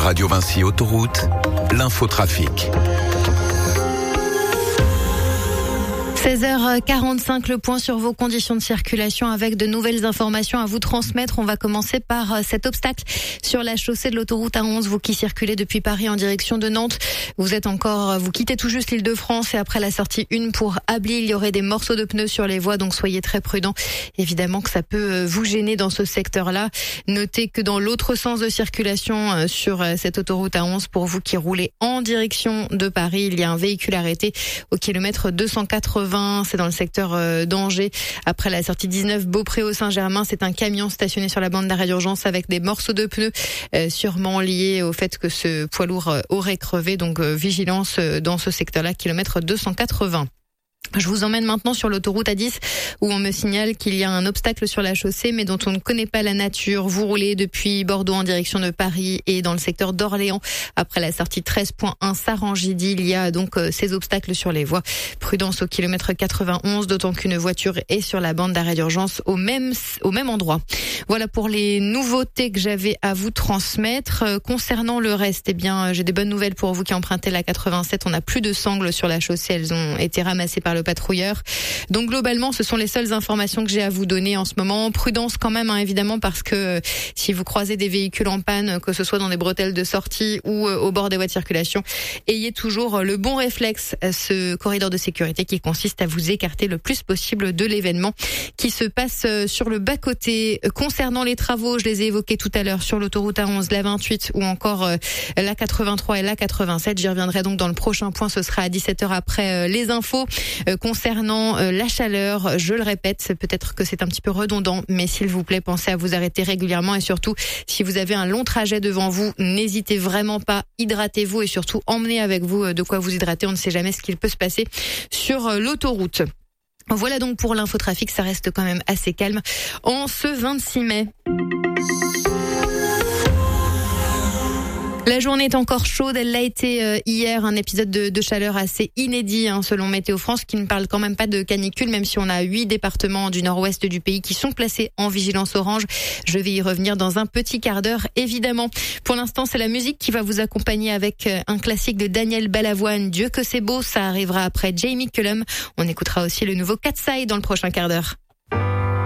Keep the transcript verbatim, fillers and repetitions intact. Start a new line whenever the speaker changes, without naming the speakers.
Radio Vinci Autoroute, l'infotrafic.
seize heures quarante-cinq, le point sur vos conditions de circulation avec de nouvelles informations à vous transmettre. On va commencer par cet obstacle sur la chaussée de l'autoroute A onze. Vous qui circulez depuis Paris en direction de Nantes, vous êtes encore, vous quittez tout juste l'Île-de-France et après la sortie un pour Ably, il y aurait des morceaux de pneus sur les voies, donc soyez très prudents. Évidemment que ça peut vous gêner dans ce secteur-là. Notez que dans l'autre sens de circulation sur cette autoroute A onze, pour vous qui roulez en direction de Paris, il y a un véhicule arrêté au kilomètre deux cent quatre-vingts. C'est dans le secteur d'Angers. Après la sortie dix-neuf Beaupré-au-Saint-Germain, c'est un camion stationné sur la bande d'arrêt d'urgence avec des morceaux de pneus, euh, sûrement liés au fait que ce poids lourd aurait crevé. Donc euh, vigilance dans ce secteur-là, kilomètre deux cent quatre-vingts. Je vous emmène maintenant sur l'autoroute A dix où on me signale qu'il y a un obstacle sur la chaussée mais dont on ne connaît pas la nature. Vous roulez depuis Bordeaux en direction de Paris et dans le secteur d'Orléans. Après la sortie treize point un Sarangidi, il y a donc euh, ces obstacles sur les voies. Prudence au kilomètre quatre-vingt-onze, d'autant qu'une voiture est sur la bande d'arrêt d'urgence au même, au même endroit. Voilà pour les nouveautés que j'avais à vous transmettre. Euh, concernant le reste, eh bien, j'ai des bonnes nouvelles pour vous qui empruntez la quatre-vingt-sept. On n'a plus de sangles sur la chaussée. Elles ont été ramassées par le patrouilleur. Donc globalement, ce sont les seules informations que j'ai à vous donner en ce moment. Prudence quand même, hein, évidemment, parce que euh, si vous croisez des véhicules en panne, que ce soit dans des bretelles de sortie ou euh, au bord des voies de circulation, ayez toujours le bon réflexe, ce corridor de sécurité qui consiste à vous écarter le plus possible de l'événement qui se passe sur le bas-côté. Concernant les travaux, je les ai évoqués tout à l'heure sur l'autoroute A onze, la vingt-huit ou encore euh, la quatre-vingt-trois et la quatre-vingt-sept. J'y reviendrai donc dans le prochain point, ce sera à dix-sept heures après euh, les infos. Euh, concernant euh, la chaleur, je le répète, peut-être que c'est un petit peu redondant, mais s'il vous plaît, pensez à vous arrêter régulièrement et surtout, si vous avez un long trajet devant vous, n'hésitez vraiment pas, hydratez-vous et surtout emmenez avec vous de quoi vous hydrater. On ne sait jamais ce qu'il peut se passer sur euh, l'autoroute. Voilà donc pour l'infotrafic, ça reste quand même assez calme en ce vingt-six mai. La journée est encore chaude, elle l'a été euh, hier, un épisode de, de chaleur assez inédit hein, selon Météo France, qui ne parle quand même pas de canicule, même si on a huit départements du nord-ouest du pays qui sont placés en vigilance orange. Je vais y revenir dans un petit quart d'heure, évidemment. Pour l'instant, c'est la musique qui va vous accompagner avec un classique de Daniel Balavoine, Dieu que c'est beau, ça arrivera après Jamie Cullum. On écoutera aussi le nouveau Katseye dans le prochain quart d'heure.